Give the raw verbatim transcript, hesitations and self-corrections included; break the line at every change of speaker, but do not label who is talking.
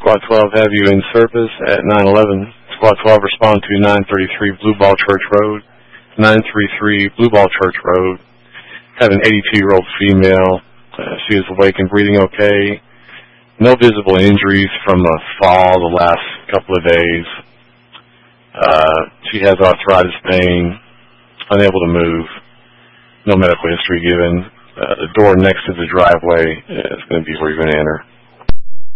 Squad twelve have you in service at nine eleven. Squad twelve respond to nine thirty-three Blue Ball Church Road. nine thirty-three Blue Ball Church Road. Have an eighty-two-year-old female. Uh, she is awake and breathing okay. No visible injuries from a fall the last couple of days. Uh, she has arthritis pain, unable to move. No medical history given. Uh, the door next to the driveway is going to be where you're going to enter.